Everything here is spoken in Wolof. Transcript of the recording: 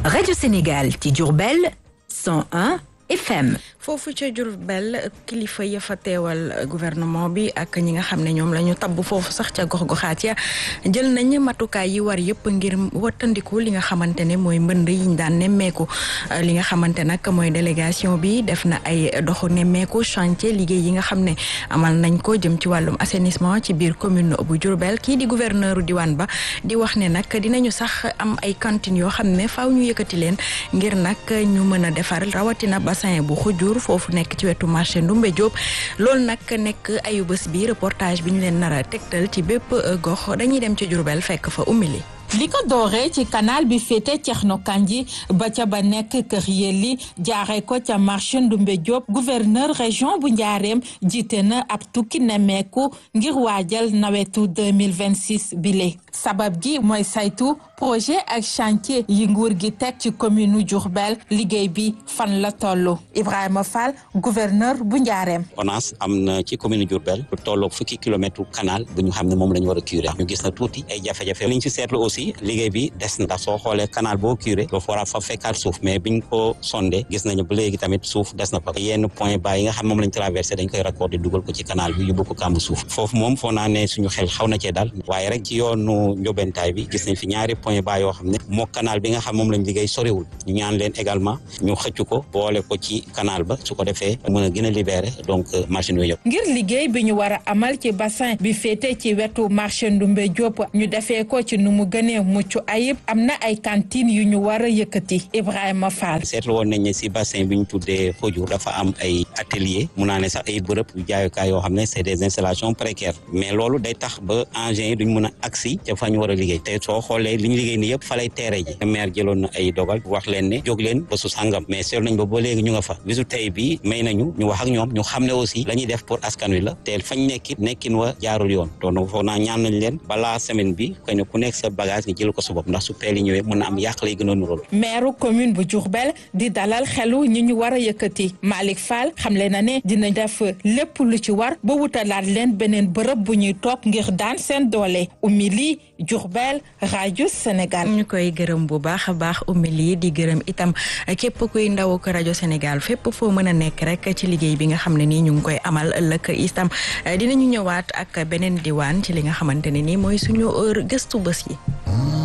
Radio Sénégal ci Diourbel 101 FM. foofu ca Diourbel kilifa ya fa teewal gouvernement bi ak ñi nga xam ne ñoom la ñu tabb foofu sax ca gox-goxaat ya jël nañ matukaay yi war yëpp ngir wattandiku li nga xamante ne mooy mbënd yi ñu daan nemmeeku li nga xamante nag mooy délégation bi def na ay doxu nemmeeku chantier liggéey yi nga xam ne amal nañ ko jëm ci wàllum assainissement ci biir commune bu Diourbel kii di gouverneur diwaan ba di wax ne nag dinañu sax am ay cantines yoo xam ne faaw ñu yëkkati leen ngir nag ñu mën a defar rawatina bassin bu Xujur foofu nekk ci wetu marché Ndumbe Diop loolu nag nekk ayu bés bi reportage bi ñu leen nar a tegtal ci bépp gox dañuy dem ci Diourbel fekk fa umili li ko dooree ci canal bi féete Thierno Kandji ba ca ba nekk Kër Yelli jaaree ko ca marché Ndumbe Diop gouverneur région bu Njaareem jiite na ab tukki nemmeeku ngir waajal nawetu 2026 bile sabab gi mooy saytu projet ak chantier yi nguur gi teg ci commune Diourbel liggéey bi fan la tollu Ibrahima Fall gouverneur bu Njaareem. ONAS am na ci commune Diourbel lu tolloog fukki kilomètre canal bu ñu xam ne moom la ñu war a curé ñu gis na tuuti ay jafe-jafe liñ ci seetlu aussi liggéey bi des na ndax soo xoolee canal boo curé doo war a fa fekkaat suuf mais biñ ko sondé gis nañu ba léegi tamit suuf des na fa yenn point bas yi nga xam moom lañ traversé dañ koy raccordé dugal ko ci canal bi yóbbu ko kàmb suuf foofu moom foo naa ne suñu xel xaw na cee dal waaye rek ci yoonu njobentaay bi gis nañ fi ñaari point bas yoo xam ne moo canal bi nga xam moom lañ liggéey soriwul ñu ñaan leen également ñu xëcc ko boole ko ci canal ba su ko defee mën a gën a libéré donc machine yooyu yëpp. ngir liggéey bi ñu war a amal ci bassin bi féete ci wetu marché Ndumbe Diop ñu defee ko ci nu mu gënee mucc ayib am na ay cantines yu ñu war a yëkkati Ibrahima Fall. seetlu woon nañ ne si bassin bi ñu tuddee Xujur dafa am ay atelier mun naa ne sax ay bërëb yu jaayukaay yoo xam ne c'est des installations précaires mais loolu day tax ba engins yi duñ mën a agsi ca fa ñu war a liggéey te soo xoolee li ñu liggéey ni yëpp fa lay teere ji maire jëloon na ay dogal wax leen ne jóg leen ba su sàngam mais seetlu nañ ba léegi ñu nga fa bisu tey bi may nañu ñu wax ak ñoom ñu xam ne aussi la ñuy def pour askan wi la te fañ nekkin wa jaarul yoon donc foog naa ñaan nañ leen balaa semaine bi xëy na ku nekk sa bagage nga jël ko sa bopp ndax su peel yi ñëwee mën na am yàq lay gën a nuróol. maire commune bu Diourbel di dalal xelu ñi ñu war a yëkkati Malick Fall xamle na ne dina def lépp lu ci war ba wutalaat leen beneen bërëb bu ñuy toog ngir daan seen doole umili Diourbel rajo Sénégal. ñu koy gërëm bu baax a baax umili di gërëm itam képp kuy ndaw ko rajo Sénégal fépp foo mën a nekk rek ci liggéey bi nga xam ne nii ñu ngi koy amal ëllëg itam dinañu ñëwaat ak beneen diwaan ci li nga xamante ne nii mooy suñu heure gëstu bés yi.